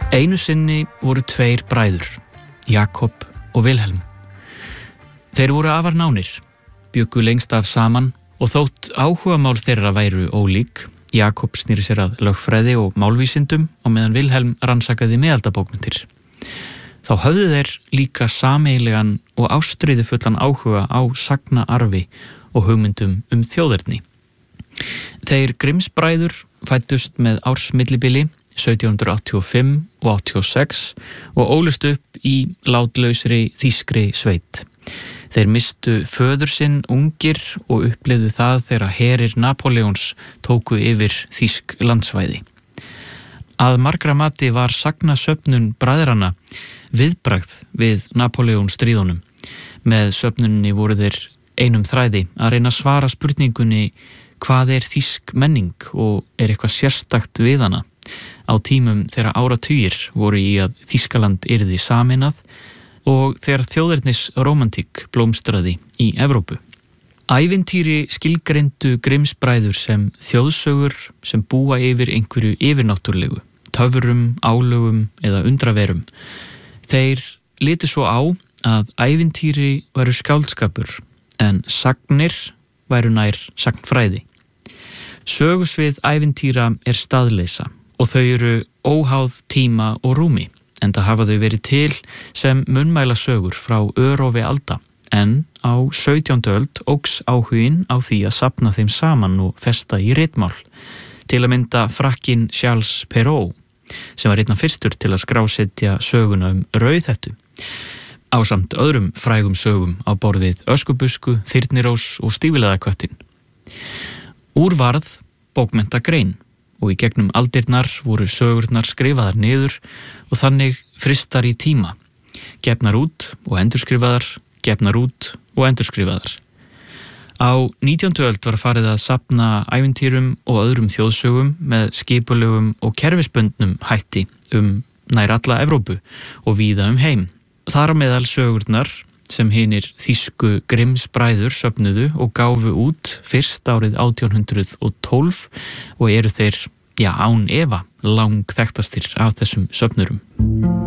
Einu sinni voru tveir bræður, Jakob og Vilhelm. Þeir voru afar nánir, bjuggu lengst af saman og þótt áhugamál þeirra væru ólík, Jakob snýri sér að lögfræði og málvísindum og meðan Vilhelm rannsakaði miðaldabókmenntir. Þá höfðu þeir líka sameiginlegan og ástríðufullan áhuga á sagnaarfi og hugmyndum þjóðerni. Þeir Grimms-bræður fæddust með ársmillibili 1785 og 86 og ólust upp í látlausri þýskri sveit. Þeir mistu föður sinn ungir og upplifðu það þegar herir Napóleons tóku yfir þýsk landsvæði. Að margra mati var sagnasöfnun bræðranna viðbragð við Napóleon stríðunum. Með söfnunni voru þeir einum þræði að reyna að svara spurningunni hvað þýsk menning og eitthvað sérstakt við hana á tímum þegar áratugir voru í að Þýskaland yrði sameinað og þegar þjóðernis rómantík blómstraði í Evrópu. Ævintýri skilgreindu Grimms-bræður sem þjóðsögur sem búa yfir einhverju yfirnáttúrlegu, töfrum, álögum eða undraverum. Þeir litu svo á að ævintýri væru skáldskapur en sagnir væru nær sagnfræði. Sögusvið ævintýra staðleysa og þau eru óháð tíma og rúmi, enda hafa þau verið til sem munnmæla sögur frá örófi alda, en á 17. öld óx áhuginn á því að safna þeim saman og festa í ritmál. Til að mynda Frakkinn Charles Perrault, sem var einna fyrstur til að skrásetja söguna Rauðhettu, ásamt öðrum frægum sögum á borð við Öskubusku, Þyrnirós og Stífilæðaköttin. Úr varð bókmenntagrein og í gegnum aldirnar voru sögurnar skrifaðar niður og þannig fristar í tíma, gefnar út og endurskrifaðar, gefnar út og endurskrifaðar. Á 19. öld var farið að safna ævintýrum og öðrum þjóðsögum með skipulegum og kerfisbundnum hætti nær alla Evrópu og víða heim. Þar á meðal sögurnar sem hinir þýsku Grimms-bræður söfnuðu og gáfu út fyrst árið 1812 og eru þeir, án efa, langþekktastir af þessum söfnurum.